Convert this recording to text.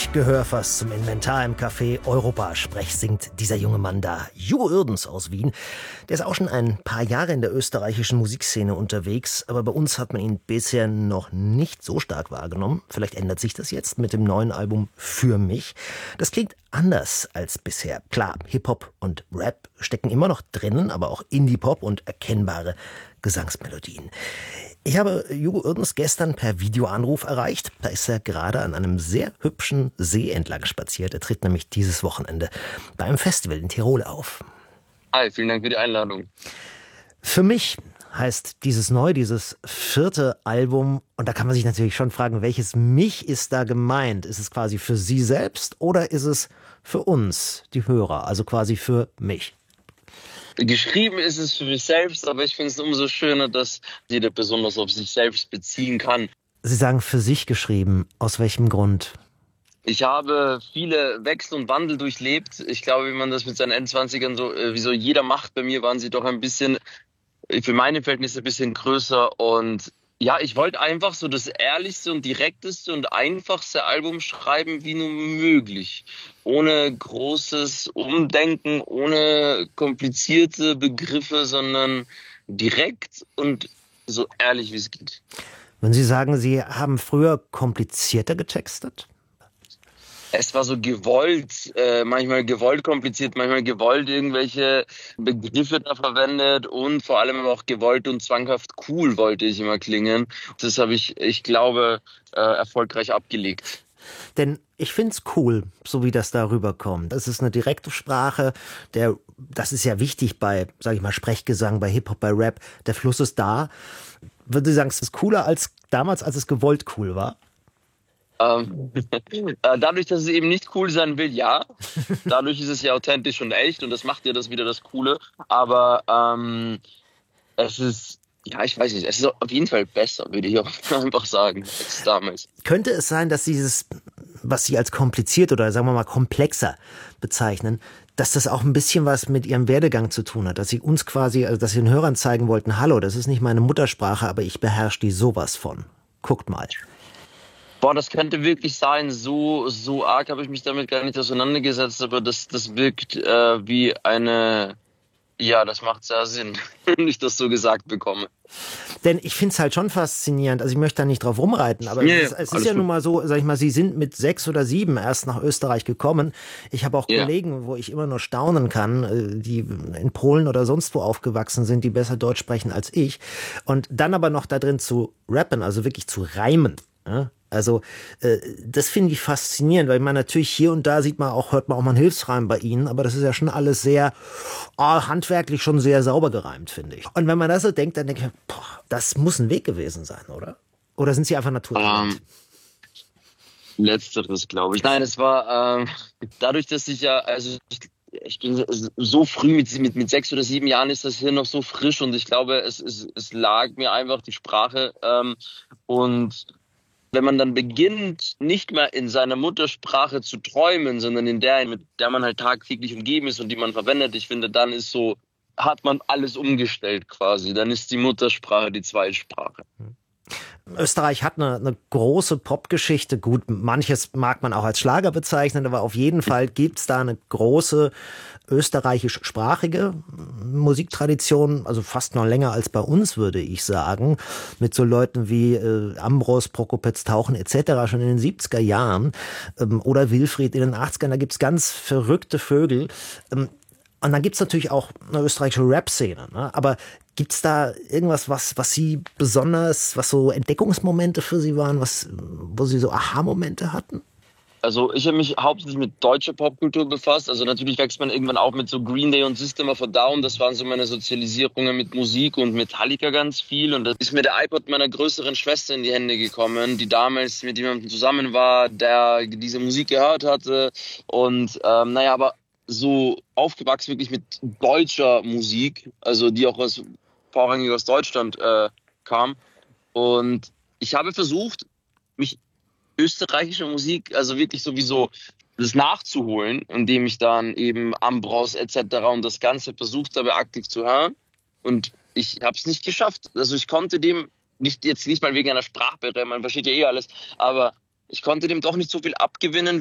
Gehör fast zum Inventar im Café Europa. Sprech singt dieser junge Mann da, Hugo Uerdens aus Wien. Der ist auch schon ein paar Jahre in der österreichischen Musikszene unterwegs, aber bei uns hat man ihn bisher noch nicht so stark wahrgenommen. Vielleicht ändert sich das jetzt mit dem neuen Album Für mich. Das klingt anders als bisher. Klar, Hip-Hop und Rap stecken immer noch drinnen, aber auch Indie-Pop und erkennbare Gesangsmelodien. Ich habe Hugo Uerdens gestern per Videoanruf erreicht. Da ist er gerade an einem sehr hübschen See entlang spaziert. Er tritt nämlich dieses Wochenende bei einem Festival in Tirol auf. Hi, vielen Dank für die Einladung. Für mich heißt dieses vierte Album. Und da kann man sich natürlich schon fragen, welches Mich ist da gemeint? Ist es quasi für Sie selbst oder ist es für uns, die Hörer, also quasi für mich? Geschrieben ist es für mich selbst, aber ich finde es umso schöner, dass jede Person das auf sich selbst beziehen kann. Sie sagen für sich geschrieben. Aus welchem Grund? Ich habe viele Wechsel und Wandel durchlebt. Ich glaube, wie man das mit seinen Endzwanzigern wie jeder macht, bei mir waren sie doch ein bisschen, für meine Verhältnisse ein bisschen größer. Und ja, ich wollte einfach so das ehrlichste und direkteste und einfachste Album schreiben wie nur möglich. Ohne großes Umdenken, ohne komplizierte Begriffe, sondern direkt und so ehrlich wie es geht. Wenn Sie sagen, Sie haben früher komplizierter getextet? Es war so gewollt, manchmal gewollt kompliziert, manchmal gewollt irgendwelche Begriffe da verwendet und vor allem auch gewollt und zwanghaft cool wollte ich immer klingen. Das habe ich glaube, erfolgreich abgelegt. Denn ich find's cool, so wie das da rüberkommt. Das ist eine direkte Sprache, das ist ja wichtig bei, sag ich mal, Sprechgesang, bei Hip-Hop, bei Rap. Der Fluss ist da. Würden Sie sagen, es ist cooler als damals, als es gewollt cool war? Dadurch, dass es eben nicht cool sein will, ja. Dadurch ist es ja authentisch und echt und das macht ja das wieder das Coole. Aber es ist, ja, ich weiß nicht, es ist auf jeden Fall besser, würde ich auch einfach sagen, als damals. Könnte es sein, dass dieses, was Sie als kompliziert oder sagen wir mal komplexer bezeichnen, dass das auch ein bisschen was mit Ihrem Werdegang zu tun hat, dass Sie uns quasi, also dass Sie den Hörern zeigen wollten, hallo, das ist nicht meine Muttersprache, aber ich beherrsche die sowas von. Guckt mal. Boah, das könnte wirklich sein. So arg habe ich mich damit gar nicht auseinandergesetzt, aber das wirkt wie eine, ja, das macht sehr Sinn, wenn ich das so gesagt bekomme. Denn ich finde es halt schon faszinierend, also ich möchte da nicht drauf rumreiten, aber es ist ja nun mal so, sag ich mal, Sie sind mit 6 oder 7 erst nach Österreich gekommen. Ich habe auch Kollegen, wo ich immer nur staunen kann, die in Polen oder sonst wo aufgewachsen sind, die besser Deutsch sprechen als ich. Und dann aber noch da drin zu rappen, also wirklich zu reimen. Ja? Also das finde ich faszinierend, weil ich meine, natürlich hier und da hört man auch mal einen Hilfsreim bei Ihnen, aber das ist ja schon alles sehr handwerklich schon sehr sauber gereimt, finde ich. Und wenn man das so denkt, dann denke ich, das muss ein Weg gewesen sein, oder? Oder sind Sie einfach Naturtalent? Letzteres, glaube ich. Nein, es war dadurch, dass ich ja, also ich bin so früh, mit 6 oder 7 Jahren ist das Hirn noch so frisch und ich glaube, es lag mir einfach die Sprache und wenn man dann beginnt, nicht mehr in seiner Muttersprache zu träumen, sondern in der, mit der man halt tagtäglich umgeben ist und die man verwendet, ich finde, dann ist so, hat man alles umgestellt quasi. Dann ist die Muttersprache die Zweitsprache. Österreich hat eine große Popgeschichte. Gut, manches mag man auch als Schlager bezeichnen, aber auf jeden Fall gibt's da eine große österreichischsprachige Musiktradition, also fast noch länger als bei uns, würde ich sagen, mit so Leuten wie Ambros, Prokopetz, Tauchen etc. schon in den 70er Jahren oder Wilfried in den 80ern. Da gibt's ganz verrückte Vögel. Und dann gibt's natürlich auch eine österreichische Rap-Szene, ne? Aber gibt's da irgendwas, was Sie besonders, was so Entdeckungsmomente für Sie waren, wo Sie so Aha-Momente hatten? Also ich habe mich hauptsächlich mit deutscher Popkultur befasst. Also natürlich wächst man irgendwann auch mit so Green Day und System of a Down. Das waren so meine Sozialisierungen mit Musik und Metallica ganz viel. Und da ist mir der iPod meiner größeren Schwester in die Hände gekommen, die damals mit jemandem zusammen war, der diese Musik gehört hatte. Und aber so aufgewachsen wirklich mit deutscher Musik, also die auch vorrangig aus Deutschland kam. Und ich habe versucht, mich österreichische Musik, also wirklich sowieso das nachzuholen, indem ich dann eben Ambros etc. und das Ganze versucht habe, aktiv zu hören. Und ich habe es nicht geschafft. Also ich konnte dem nicht mal wegen einer Sprachbarriere, man versteht ja alles, aber ich konnte dem doch nicht so viel abgewinnen,